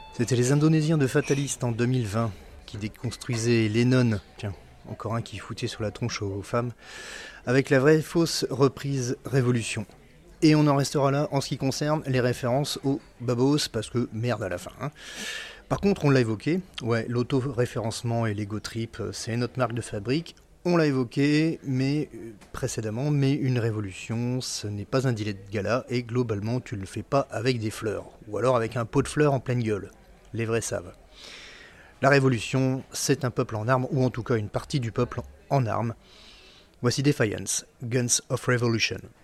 C'était les Indonésiens de Fatalist en 2020 qui déconstruisaient Lennon, tiens, encore un qui foutait sur la tronche aux femmes, avec la vraie fausse reprise Révolution. Et on en restera là en ce qui concerne les références aux babos, parce que merde à la fin. Hein. Par contre, on l'a évoqué, ouais, l'auto-référencement et l'ego trip, c'est notre marque de fabrique. On l'a évoqué précédemment, mais une révolution, ce n'est pas un dîner de gala, et globalement, tu ne le fais pas avec des fleurs, ou alors avec un pot de fleurs en pleine gueule. Les vrais savent. La révolution, c'est un peuple en armes, ou en tout cas une partie du peuple en armes. Voici Defiance, Guns of Revolution.